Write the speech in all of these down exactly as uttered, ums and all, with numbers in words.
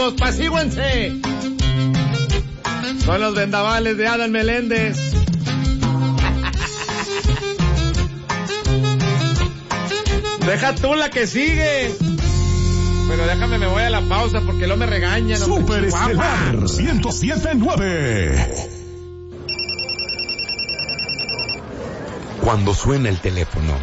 Pasíguense. Son los vendavales de Adán Meléndez. Deja tú la que sigue. Pero déjame, me voy a la pausa porque luego me regañan. Super Estelar ciento siete punto nueve. Cuando suena el teléfono,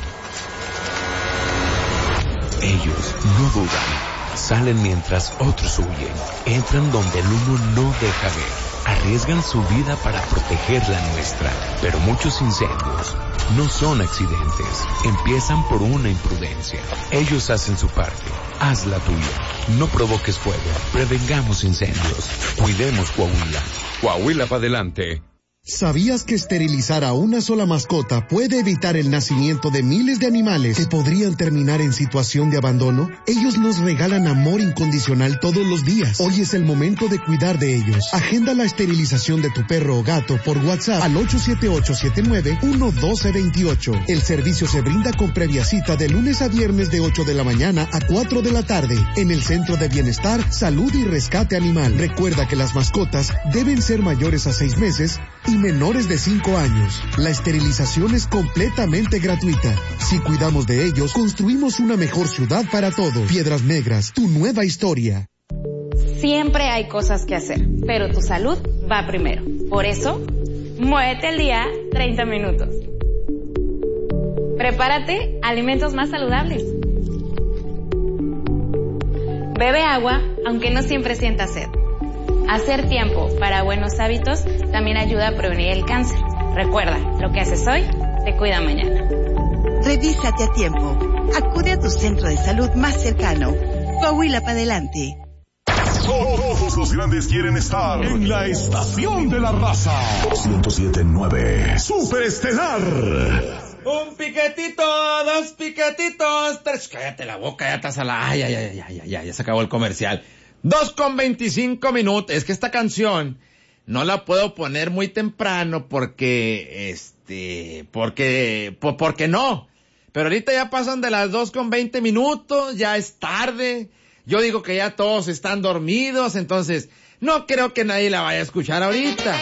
ellos no dudan. Salen mientras otros huyen. Entran donde el humo no deja ver. Arriesgan su vida para proteger la nuestra. Pero muchos incendios no son accidentes. Empiezan por una imprudencia. Ellos hacen su parte. Haz la tuya. No provoques fuego. Prevengamos incendios. Cuidemos Coahuila. Coahuila para adelante. ¿Sabías que esterilizar a una sola mascota puede evitar el nacimiento de miles de animales que podrían terminar en situación de abandono? Ellos nos regalan amor incondicional todos los días. Hoy es el momento de cuidar de ellos. Agenda la esterilización de tu perro o gato por WhatsApp al ocho siete ocho siete nueve uno uno dos dos ocho. El servicio se brinda con previa cita de lunes a viernes de ocho de la mañana a cuatro de la tarde en el Centro de Bienestar, Salud y Rescate Animal. Recuerda que las mascotas deben ser mayores a seis meses y menores de cinco años. La esterilización es completamente gratuita. Si cuidamos de ellos, construimos una mejor ciudad para todos. Piedras Negras, tu nueva historia. Siempre hay cosas que hacer, pero tu salud va primero. Por eso, muévete al día treinta minutos. Prepárate alimentos más saludables. Bebe agua, aunque no siempre sientas sed. Hacer tiempo para buenos hábitos también ayuda a prevenir el cáncer. Recuerda, lo que haces hoy te cuida mañana. Revísate a tiempo. Acude a tu centro de salud más cercano. Coahuila para adelante. Todos los grandes quieren estar en la estación de la raza. ciento siete punto nueve. Super Estelar. Un piquetito, dos piquetitos, tres. Cállate la boca, ya estás a la... Ay, ay, ay, ay, ay, ay, ya se acabó el comercial. Dos con veinticinco minutos. Es que esta canción no la puedo poner muy temprano porque, este, porque, por, porque no. Pero ahorita ya pasan de las dos con veinte minutos, ya es tarde. Yo digo que ya todos están dormidos, entonces no creo que nadie la vaya a escuchar ahorita.